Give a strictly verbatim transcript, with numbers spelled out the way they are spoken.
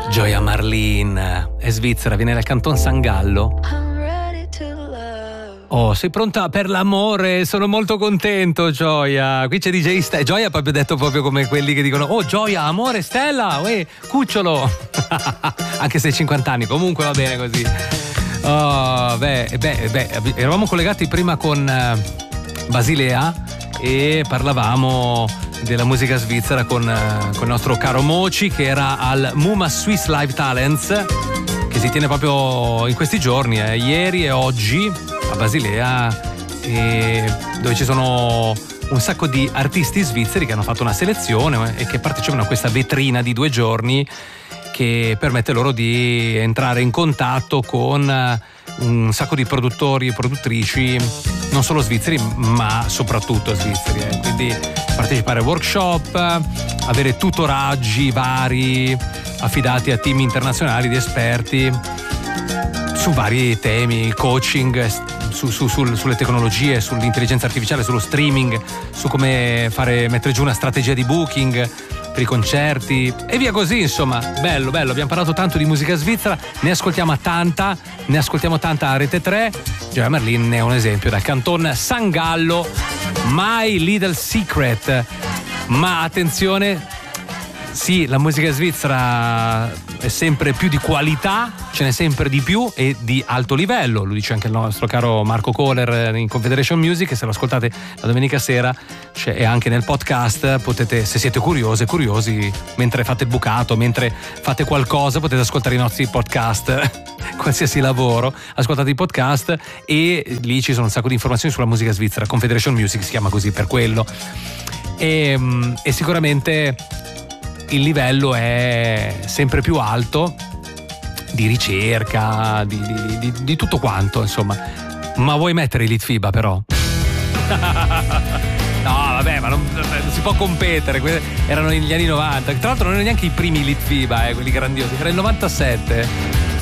Gioia Marlin è svizzera, viene dal canton San Gallo. Oh, sei pronta per l'amore? Sono molto contento, Gioia. Qui c'è D J Stella. Gioia ha proprio detto proprio come quelli che dicono: oh, Gioia, amore, Stella, uè, cucciolo. Anche se hai cinquanta anni, comunque va bene così. Oh, beh, beh, beh, eravamo collegati prima con Basilea e parlavamo della musica svizzera con, con il nostro caro Moci, che era al Muma Swiss Live Talents, che si tiene proprio in questi giorni, eh, ieri e oggi a Basilea, e dove ci sono un sacco di artisti svizzeri che hanno fatto una selezione e che partecipano a questa vetrina di due giorni che permette loro di entrare in contatto con un sacco di produttori e produttrici non solo svizzeri ma soprattutto svizzeri, eh. Quindi partecipare a workshop, avere tutoraggi vari affidati a team internazionali di esperti su vari temi, coaching su, su, sul, sulle tecnologie, sull'intelligenza artificiale, sullo streaming, su come fare mettere giù una strategia di booking per i concerti e via così, insomma. Bello, bello, abbiamo parlato tanto di musica svizzera, ne ascoltiamo tanta, ne ascoltiamo tanta a Rete tre. Gioia Marlin è un esempio dal canton San Gallo, My Little Secret. Ma attenzione, sì, la musica svizzera è sempre più di qualità, ce n'è sempre di più e di alto livello, lo dice anche il nostro caro Marco Kohler in Confederation Music, e se lo ascoltate la domenica sera cioè, e anche nel podcast potete, se siete curiose, curiosi, mentre fate il bucato, mentre fate qualcosa, potete ascoltare i nostri podcast, qualsiasi lavoro, ascoltate i podcast e lì ci sono un sacco di informazioni sulla musica svizzera. Confederation Music si chiama così per quello, e, e sicuramente il livello è sempre più alto di ricerca, di, di, di, di tutto quanto, insomma. Ma vuoi mettere i Litfiba però? No, vabbè, ma non, non si può competere. Erano negli anni novanta. Tra l'altro non erano neanche i primi Litfiba, eh, quelli grandiosi. Era il novantasette.